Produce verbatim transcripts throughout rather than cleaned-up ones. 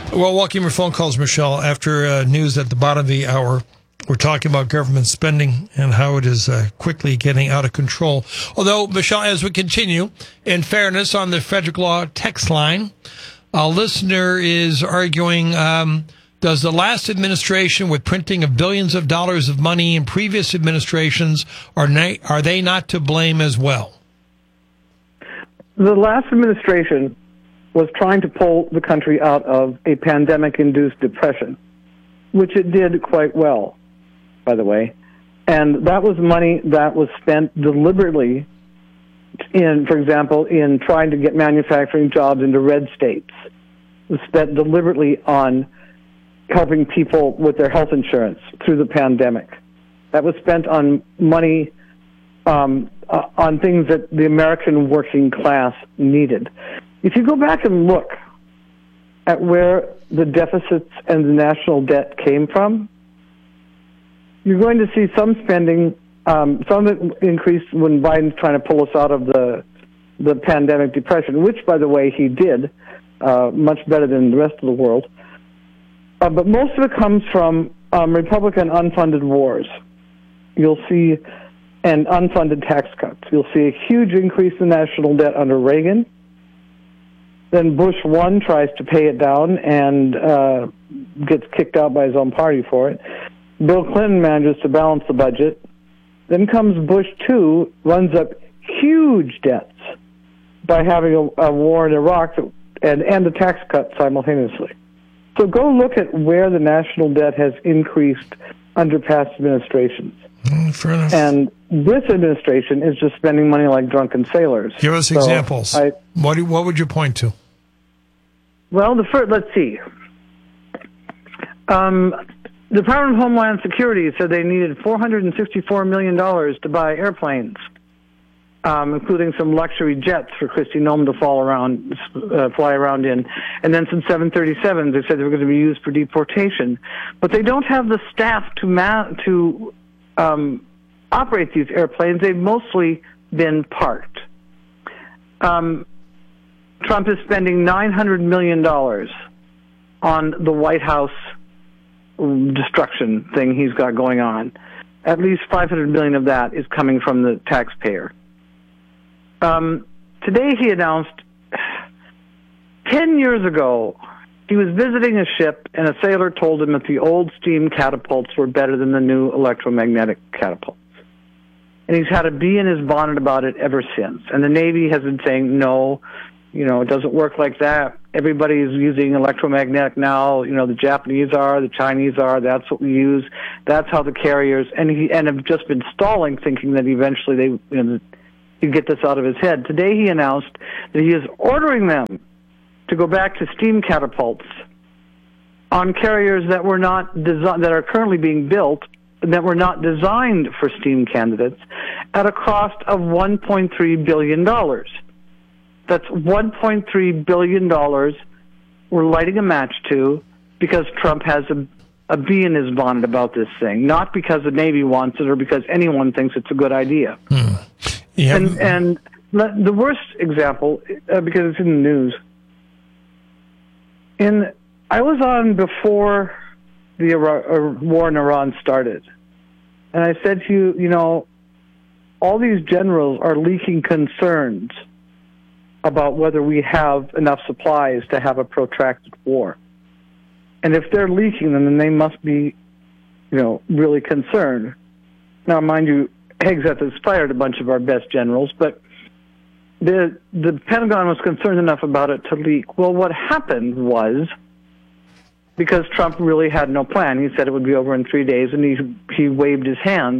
Well, welcome your phone calls, Michelle. After uh, news at the bottom of the hour, we're talking about government spending and how it is uh, quickly getting out of control. Although, Michelle, as we continue, in fairness, on the Frederick Law text line, a listener is arguing, um, does the last administration, with printing of billions of dollars of money in previous administrations, are, na- are they not to blame as well? The last administration was trying to pull the country out of a pandemic-induced depression, which it did quite well, by the way. And that was money that was spent deliberately in, for example, in trying to get manufacturing jobs into red states. It was spent deliberately on helping people with their health insurance through the pandemic. That was spent on money, um, uh, on things that the American working class needed. If you go back and look at where the deficits and the national debt came from, you're going to see some spending, um, some of it increased when Biden's trying to pull us out of the the pandemic depression, which, by the way, he did uh, much better than the rest of the world. Uh, but most of it comes from um, Republican unfunded wars. You'll see, and unfunded tax cuts. You'll see a huge increase in national debt under Reagan. Then Bush one tries to pay it down and uh, gets kicked out by his own party for it. Bill Clinton manages to balance the budget. Then comes Bush two, runs up huge debts by having a, a war in Iraq and, and a tax cut simultaneously. So go look at where the national debt has increased under past administrations. Mm, fair enough. And this administration is just spending money like drunken sailors. Give us so examples. I, what do, what would you point to? Well, the first, let's see. Um, the Department of Homeland Security said they needed four hundred sixty-four million dollars to buy airplanes, um, including some luxury jets for Kristi Noem to fall around, uh, fly around in, and then some seven thirty-sevens. They said they were going to be used for deportation, but they don't have the staff to ma- to um, operate these airplanes. They've mostly been parked. Um, Trump is spending nine hundred million dollars on the White House destruction thing he's got going on. At least five hundred million dollars of that is coming from the taxpayer. Um, today he announced, ten years ago, he was visiting a ship and a sailor told him that the old steam catapults were better than the new electromagnetic catapults. And he's had a bee in his bonnet about it ever since. And the Navy has been saying, no, you know, it doesn't work like that. Everybody's using electromagnetic now. You know, the Japanese are, the Chinese are. That's what we use. That's how the carriers, and he and have just been stalling, thinking that eventually they, you know, he'd get this out of his head. Today he announced that he is ordering them to go back to steam catapults on carriers that were not desi- that are currently being built that were not designed for steam candidates at a cost of one point three billion dollars. That's one point three billion dollars we're lighting a match to because Trump has a, a bee in his bonnet about this thing, not because the Navy wants it or because anyone thinks it's a good idea. Hmm. Yeah. And, and the worst example, uh, because it's in the news, in I was on before the Iraq, war in Iran started, and I said to you, you know, all these generals are leaking concerns about whether we have enough supplies to have a protracted war. And if they're leaking them, then they must be, you know, really concerned. Now, mind you, Hegseth has fired a bunch of our best generals, but the the Pentagon was concerned enough about it to leak. Well, what happened was, because Trump really had no plan, he said it would be over in three days, and he he waved his hands.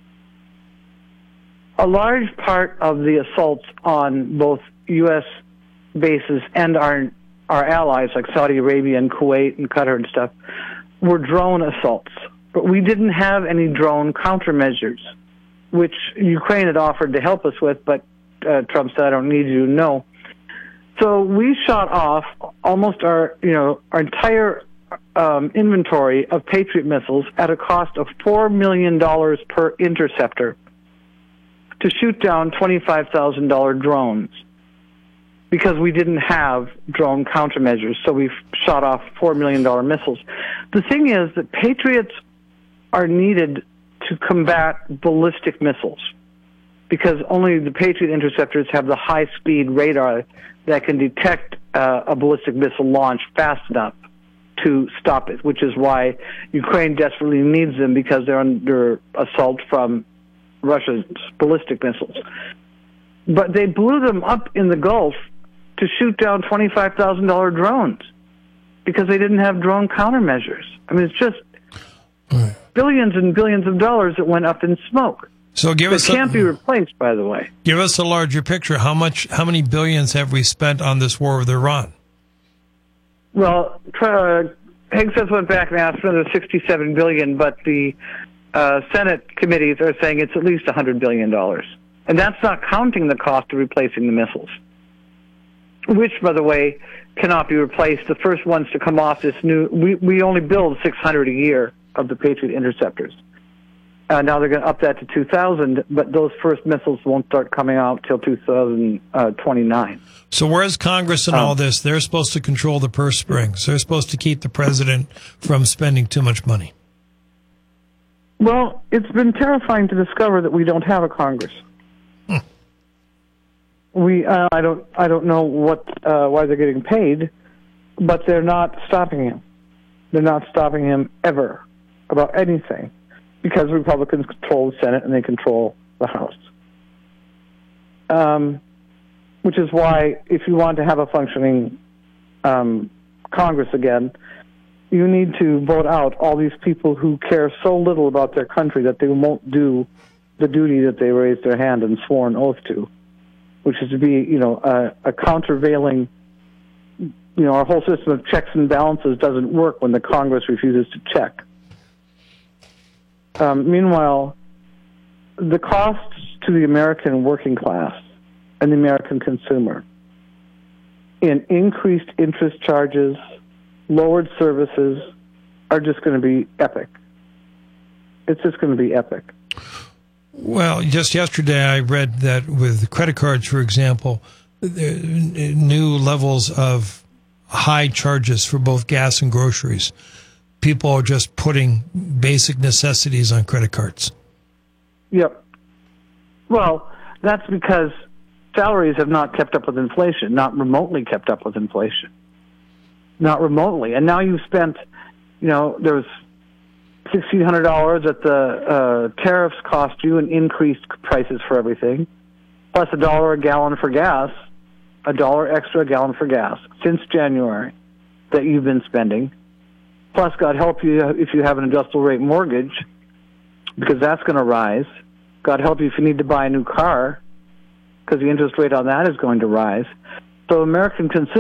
A large part of the assaults on both U S bases and our our allies like Saudi Arabia and Kuwait and Qatar and stuff were drone assaults. But we didn't have any drone countermeasures, which Ukraine had offered to help us with, but uh, Trump said, I don't need you to know. So we shot off almost our, you know, our entire um, inventory of Patriot missiles at a cost of four million dollars per interceptor to shoot down twenty-five thousand dollars drones. because we didn't have drone countermeasures, so we shot off four million dollars missiles. The thing is that Patriots are needed to combat ballistic missiles, because only the Patriot interceptors have the high-speed radar that can detect uh, a ballistic missile launch fast enough to stop it, which is why Ukraine desperately needs them, because they're under assault from Russia's ballistic missiles. But they blew them up in the Gulf to shoot down twenty-five thousand dollars drones because they didn't have drone countermeasures. I mean, it's just right. billions and billions of dollars that went up in smoke. So give us it can't a, be replaced, by the way. Give us a larger picture. How much? How many billions have we spent on this war with Iran? Well, uh, Hegseth went back and asked for another sixty-seven billion dollars, but the uh, Senate committees are saying it's at least one hundred billion dollars. And that's not counting the cost of replacing the missiles, which, by the way, cannot be replaced. The first ones to come off this new, we, we only build six hundred a year of the Patriot interceptors. Uh, now they're going to up that to two thousand, but those first missiles won't start coming out till two thousand twenty-nine. So where's Congress in um, all this? They're supposed to control the purse strings. They're supposed to keep the president from spending too much money. Well, it's been terrifying to discover that we don't have a Congress. Hmm. We, uh, I don't, I don't know what, uh, why they're getting paid, but they're not stopping him. They're not stopping him ever about anything, because Republicans control the Senate and they control the House. Um, which is why, if you want to have a functioning um, Congress again, you need to vote out all these people who care so little about their country that they won't do the duty that they raised their hand and swore an oath to, which is to be, you know, a, a countervailing, you know, our whole system of checks and balances doesn't work when the Congress refuses to check. Um, meanwhile, the costs to the American working class and the American consumer in increased interest charges, lowered services, are just going to be epic. It's just going to be epic. Well, just yesterday I read that with credit cards, for example, new levels of high charges for both gas and groceries. People are just putting basic necessities on credit cards. Yep. Well, that's because salaries have not kept up with inflation, not remotely kept up with inflation. Not remotely. And now you've spent, you know, there's sixteen hundred dollars that the uh, tariffs cost you and increased prices for everything, plus a dollar a gallon for gas, a dollar extra a gallon for gas since January that you've been spending. Plus, God help you if you have an adjustable rate mortgage, because that's going to rise. God help you if you need to buy a new car, because the interest rate on that is going to rise. So American consumers